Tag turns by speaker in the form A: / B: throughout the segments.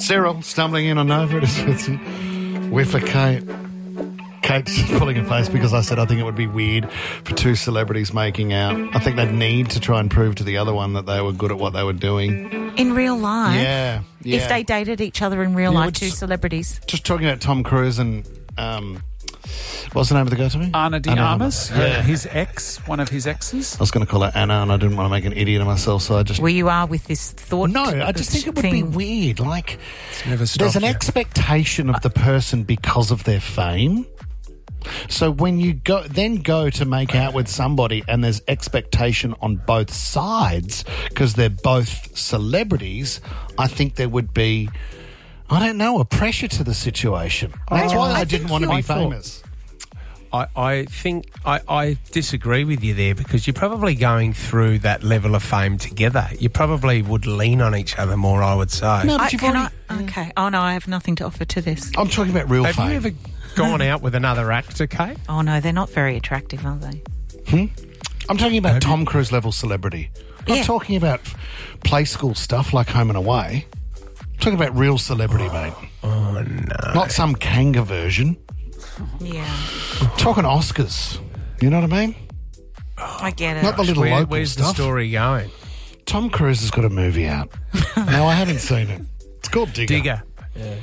A: Cyril stumbling in on Nova. It's a whiff of Kate. Kate's pulling her face because I said I think it would be weird for two celebrities making out. I think they'd need to try and prove to the other one that they were good at what they were doing.
B: In real life?
A: Yeah.
B: If they dated each other in real life, two celebrities.
A: Just talking about Tom Cruise and... what's the name of the guy to me?
C: Ana de Armas,
A: Yeah.
C: his ex, one of his exes.
A: I was going to call her Anna and I didn't want to make an idiot of myself, so I just...
B: Where you are with this thought?
A: No, I just think it would be weird. Like,
C: never
A: there's an expectation of the person because of their fame. So when you go to make out with somebody and there's expectation on both sides because they're both celebrities, I think there would be, I don't know, a pressure to the situation. That's why I didn't want to be famous.
D: I think I disagree with you there because you're probably going through that level of fame together. You probably would lean on each other more, I would say.
A: No, but
B: Okay. Oh, no, I have nothing to offer to this.
A: I'm talking about real
D: Have
A: fame.
D: you ever gone out with another actor, Kate?
B: Oh, no, they're not very attractive, are they?
A: I'm talking about Tom Cruise level celebrity. I'm not talking about play school stuff like Home and Away. I'm talking about real celebrity, mate.
D: Oh, no.
A: Not some Kanga version.
B: Yeah.
A: Talking Oscars. You know what I mean?
B: I get it.
A: Not the little local
D: Where's
A: stuff.
D: the story going?
A: Tom Cruise has got a movie out. No, I haven't seen it. It's called Digger.
D: Yeah.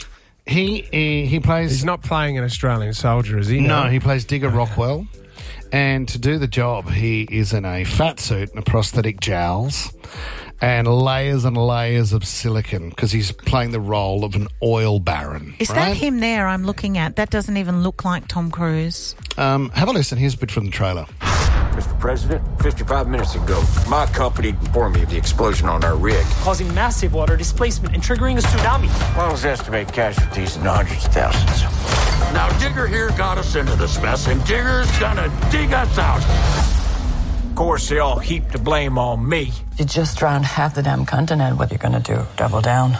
A: He plays...
D: He's not playing an Australian soldier, is he?
A: No, he plays Digger Rockwell. And to do the job, he is in a fat suit and a prosthetic jowls and layers and layers of silicone because he's playing the role of an oil baron.
B: Is that him there I'm looking at? That doesn't even look like Tom Cruise.
A: Have a listen. Here's a bit from the trailer.
E: Mr. President, 55 minutes ago, my company informed me of the explosion on our rig.
F: Causing massive water displacement and triggering a tsunami.
E: Models estimate casualties in the hundreds of thousands.
G: Now, Digger here got us into this mess, and Digger's gonna dig us out.
E: Of course, they all heap the blame on me.
H: You just drowned half the damn continent. What are you going to do? Double down?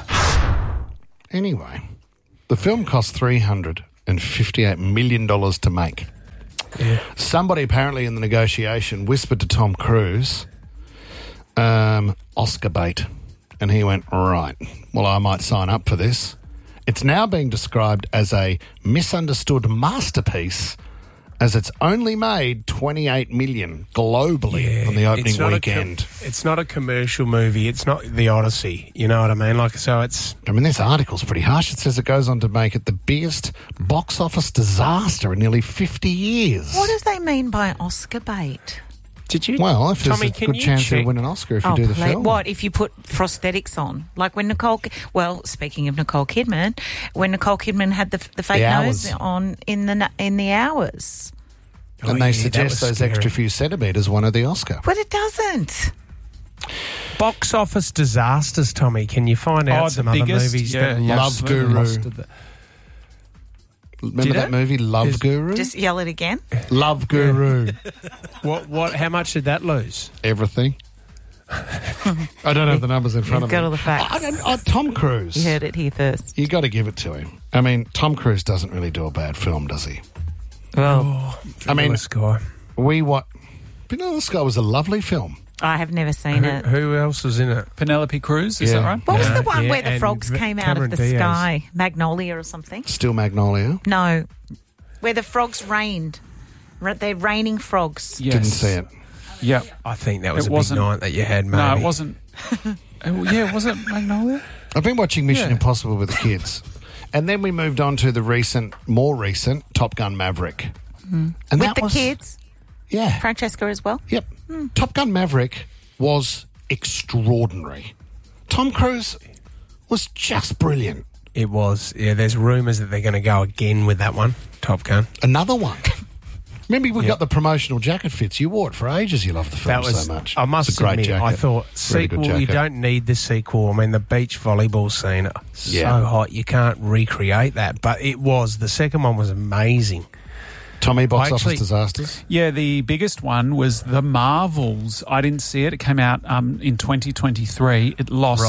A: Anyway, the film cost $358 million to make.
D: Yeah.
A: Somebody apparently in the negotiation whispered to Tom Cruise, Oscar bait. And he went, right, well, I might sign up for this. It's now being described as a misunderstood masterpiece as it's only made $28 million globally on the opening weekend.
D: It's not a commercial movie. It's not The Odyssey. You know what I mean?
A: I mean, this article's pretty harsh. It says it goes on to make it the biggest box office disaster in nearly 50 years.
B: What do they mean by Oscar bait?
D: Did you?
A: Well, if there's
D: Tommy,
A: a good chance you'll win an Oscar if you do the film.
B: What, if you put prosthetics on? Like when speaking of Nicole Kidman, when Nicole Kidman had the fake nose on in the Hours.
A: And they suggest those extra few centimetres won her the Oscar.
B: But it doesn't.
D: Box office disasters, Tommy. Can you find out some other movies?
A: Love Guru. Remember that movie, Love Guru?
B: Just yell it again.
A: Love Guru.
D: What? How much did that lose?
A: Everything. I don't have the numbers in front of me.
B: Got all the facts.
A: Tom Cruise.
B: You heard it here first.
A: You got to give it to him. I mean, Tom Cruise doesn't really do a bad film, does he?
B: Well,
A: I mean,
D: Sky.
A: Vanilla Sky was a lovely film.
B: I have never seen it.
D: Who else was in it?
C: Penelope Cruz, is that right?
B: What was the one
D: Yeah,
B: where the
D: and
B: frogs came out
D: Cameron
B: of the
D: Diaz.
B: sky? Magnolia or something?
A: Still Magnolia.
B: No. Where the frogs rained. They're raining frogs.
C: Yes.
A: Didn't see it.
C: Yep.
D: I think that was
C: It
D: a big
C: wasn't-
D: night that you had, maybe.
C: No, it wasn't. Was it Magnolia?
A: I've been watching Mission
C: Yeah.
A: Impossible with the kids. And then we moved on to the more recent Top Gun Maverick. And
B: With the kids?
A: Yeah.
B: Francesca as well?
A: Yep. Top Gun Maverick was extraordinary. Tom Cruise was just brilliant.
D: It was. Yeah, there's rumours that they're going to go again with that one, Top Gun.
A: Another one. Remember we got the promotional jacket fits. You wore it for ages. You loved the film so much.
D: I must
A: it's a great
D: admit,
A: jacket.
D: I thought
A: Really good
D: sequel, you
A: jacket.
D: don't need the sequel. I mean, the beach volleyball scene, so hot, you can't recreate that. But it was. The second one was amazing.
A: Tommy, box office disasters?
C: Yeah, the biggest one was The Marvels. I didn't see it. It came out in 2023. It lost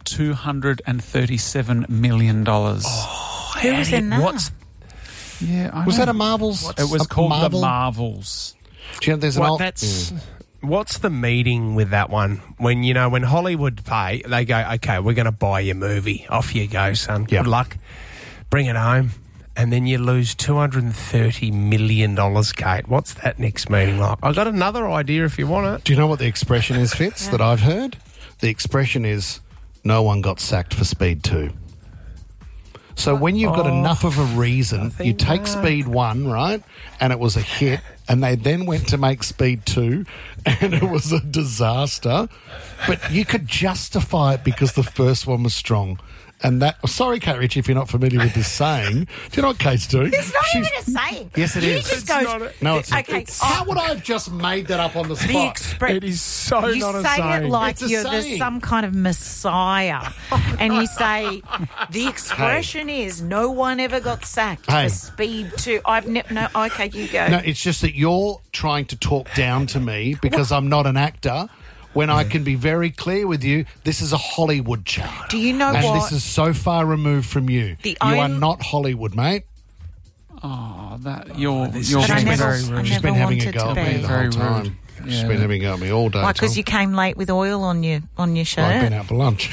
C: $237 million.
B: Who was in that?
C: Yeah,
A: Was that a Marvels?
C: It was
A: a
C: called
A: Marvel?
C: The Marvels.
A: Do you know, there's an
D: What,
A: old...
D: that's what's the meeting with that one? When Hollywood pay, they go, okay, we're going to buy your movie. Off you go, son.
A: Yeah.
D: Good luck. Bring it home. And then you lose $230 million, Kate. What's that next meeting like? I've got another idea if you want it.
A: Do you know what the expression is, Fitz, that I've heard? The expression is, no one got sacked for Speed 2. So when you've got enough of a reason, you take Speed 1, right, and it was a hit, and they then went to make Speed 2, and it was a disaster, but you could justify it because the first one was strong. And sorry, Kate Ritchie, if you're not familiar with this saying. Do you know what Kate's doing?
B: It's not even a saying.
A: Yes, it is.
B: Just goes,
A: no, it's
B: okay.
A: How would I have just made that up on the spot?
D: It is so not a saying.
B: You say it like
A: It's a saying.
B: there's some kind of messiah. And you say, the expression is, no one ever got sacked for Speed 2. Okay, you go.
A: No, it's just that you're trying to talk down to me because I'm not an actor. When I can be very clear with you, this is a Hollywood chart.
B: Do you know
A: and
B: what?
A: this is so far removed from you. You are not Hollywood, mate.
C: Oh, you're
A: She's been very rude. She's been having a go at me the whole time.
C: Yeah.
A: She's been having a go at me all day.
B: Why? Because you came late with oil on your shirt.
A: I've been out for lunch.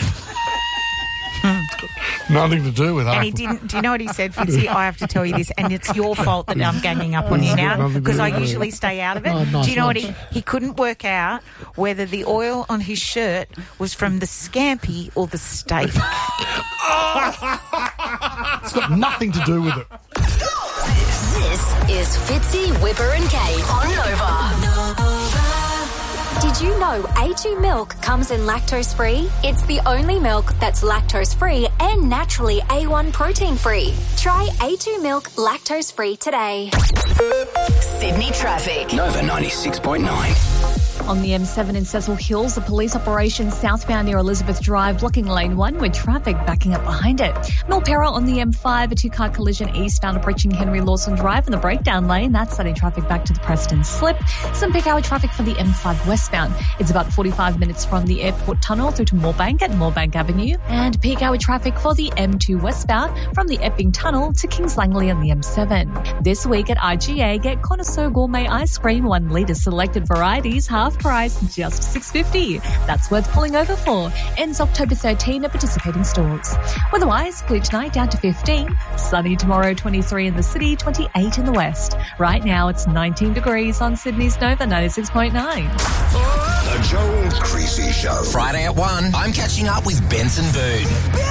A: Nothing to do with that.
B: And he didn't. Do you know what he said, Fitzy? I have to tell you this, and it's your fault that I'm ganging up on you now because I usually stay out of it.
A: Oh, nice
B: do you know
A: lunch.
B: what he couldn't work out whether the oil on his shirt was from the scampi or the steak.
A: It's got nothing to do with it.
I: This is Fitzy, Whipper and Kate on Nova. Did you know A2 milk comes in lactose-free? It's the only milk that's lactose-free and naturally A1 protein-free. Try A2 milk lactose-free today.
J: Sydney traffic.
K: Nova 96.9.
L: On the M7 in Cecil Hills, a police operation southbound near Elizabeth Drive, blocking lane 1 with traffic backing up behind it. Milperra on the M5, a two-car collision eastbound approaching Henry Lawson Drive in the breakdown lane. That's sending traffic back to the Preston Slip. Some peak hour traffic for the M5 westbound. It's about 45 minutes from the airport tunnel through to Moorebank at Moorebank Avenue. And peak hour traffic for the M2 westbound from the Epping Tunnel to Kings Langley on the M7. This week at IGA, get Connoisseur Gourmet Ice Cream, 1 litre selected varieties, half price, just $6.50. That's worth pulling over for. Ends October 13 at participating stores. Weather-wise, clear tonight down to 15. Sunny tomorrow, 23 in the city, 28 in the west. Right now, it's 19 degrees on Sydney's Nova 96.9.
K: The Joel Creasy Show. Friday at 1, I'm catching up with Benson Boone.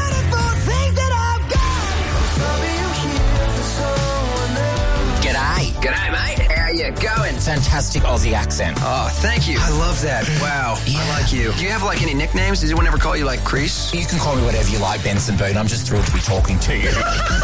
K: G'day.
M: G'day, mate. How you going?
K: Fantastic Aussie accent.
M: Oh, thank you. I love that. Wow. Yeah. I like you. Do you have, any nicknames? Does anyone ever call you, Chris?
K: You can call me whatever you like, Benson Boone. I'm just thrilled to be talking to you.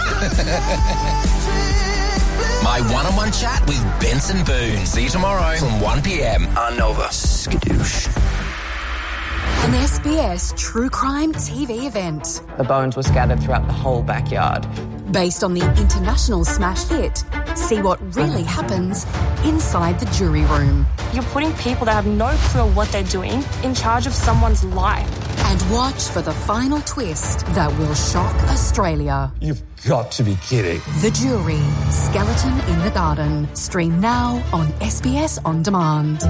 K: My one-on-one chat with Benson Boone. See you tomorrow from 1 p.m.
M: on Nova. Skadoosh.
N: An SBS true crime TV event.
H: The bones were scattered throughout the whole backyard.
N: Based on the international smash hit, see what really happens inside the jury room.
O: You're putting people that have no clue what they're doing in charge of someone's life.
N: And watch for the final twist that will shock Australia.
P: You've got to be kidding.
N: The Jury, Skeleton in the Garden. Stream now on SBS On Demand.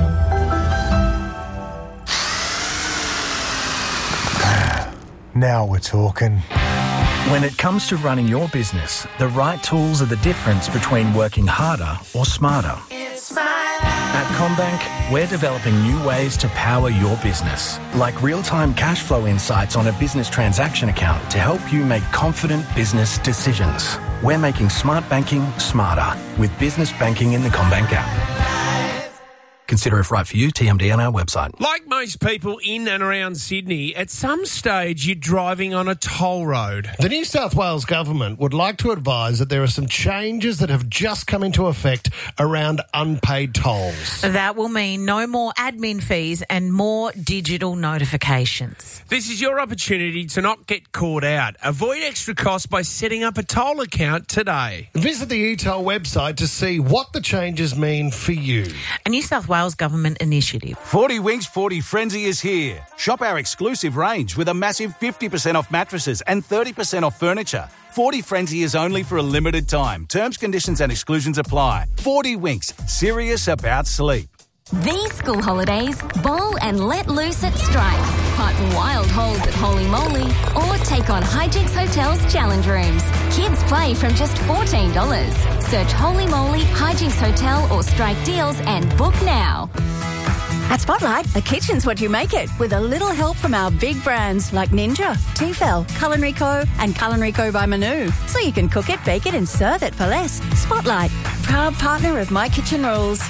P: Now we're talking.
Q: When it comes to running your business, the right tools are the difference between working harder or smarter. At CommBank, we're developing new ways to power your business, like real-time cash flow insights on a business transaction account to help you make confident business decisions. We're making smart banking smarter with business banking in the CommBank app. Consider if right for you, TMD on our website.
D: Like most people in and around Sydney, at some stage you're driving on a toll road.
A: The New South Wales government would like to advise that there are some changes that have just come into effect around unpaid tolls.
B: That will mean no more admin fees and more digital notifications.
D: This is your opportunity to not get caught out. Avoid extra costs by setting up a toll account today.
A: Visit the eToll website to see what the changes mean for you.
B: A New South Wales government initiative.
R: 40 Winks 40 Frenzy is here. Shop our exclusive range with a massive 50% off mattresses and 30% off furniture. 40 Frenzy is only for a limited time. Terms, conditions and exclusions apply. 40 Winks, serious about sleep.
I: These school holidays, bowl and let loose at Strike. Hunt wild holes at Holy Moly or take on Hijinks Hotel's challenge rooms. Kids play from just $14. Search Holy Moly, Hijinks Hotel or Strike deals and book now.
S: At Spotlight, a kitchen's what you make it, with a little help from our big brands like Ninja, Tefal, Culinary Co. and Culinary Co. by Manu. So you can cook it, bake it and serve it for less. Spotlight, proud partner of My Kitchen Rules.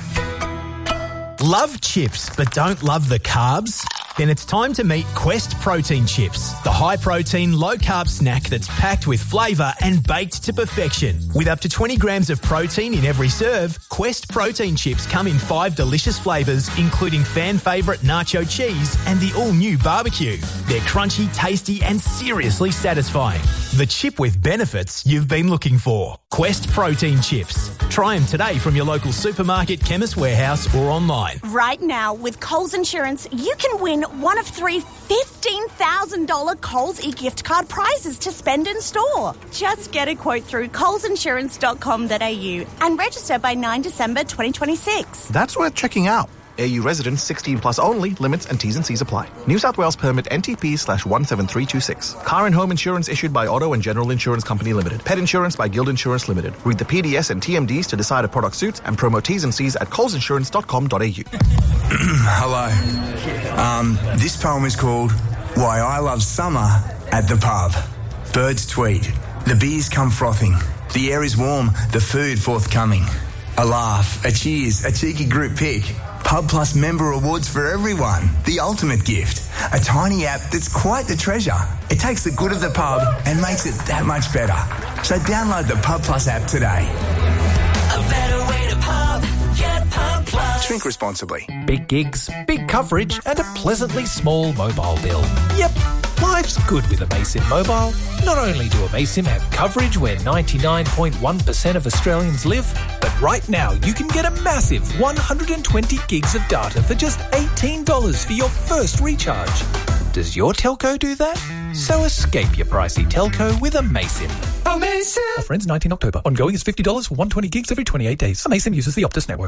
T: Love chips but don't love the carbs? Then it's time to meet Quest Protein Chips, the high-protein, low-carb snack that's packed with flavour and baked to perfection. With up to 20 grams of protein in every serve, Quest Protein Chips come in 5 delicious flavours, including fan favourite nacho cheese and the all-new barbecue. They're crunchy, tasty and seriously satisfying. The chip with benefits you've been looking for. Quest Protein Chips. Try them today from your local supermarket, Chemist Warehouse or online.
U: Right now, with Coles Insurance, you can win one of 3 $15,000 Coles e-gift card prizes to spend in store. Just get a quote through colesinsurance.com.au and register by 9 December 2026.
V: That's worth checking out. AU residents 16 plus only. Limits and T's and C's apply. New South Wales permit NTP/17326. Car and home insurance issued by Auto and General Insurance Company Limited. Pet insurance by Guild Insurance Limited. Read the PDS and TMDs to decide if product suits and promo T's and C's at colesinsurance.com.au.
W: Hello. This poem is called Why I Love Summer at the Pub. Birds tweet. The beers come frothing. The air is warm. The food forthcoming. A laugh, a cheers, a cheeky group pic. Pub Plus member awards for everyone. The ultimate gift. A tiny app that's quite the treasure. It takes the good of the pub and makes it that much better. So download the Pub Plus app today.
K: A better way to pub. Get Pub Plus.
W: Drink responsibly.
X: Big gigs, big coverage and a pleasantly small mobile bill. Yep, life's good with Amaysim Mobile. Not only do Amaysim have coverage where 99.1% of Australians live, but right now you can get a massive 120 gigs of data for just $18 for your first recharge. Does your telco do that? So escape your pricey telco with Amaysim.
K: Amaysim!
X: Offer ends 19 October. Ongoing is $50 for 120 gigs every 28 days. Amaysim uses the Optus network.